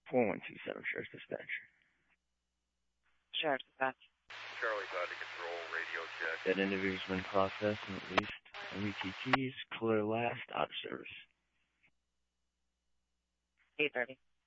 4127 Sheriff's Dispatch. Sheriff's Dispatch. Charlie's out of control, radio check. That individual's been processed and released. MUTTs, clear last, out of service. 8:30.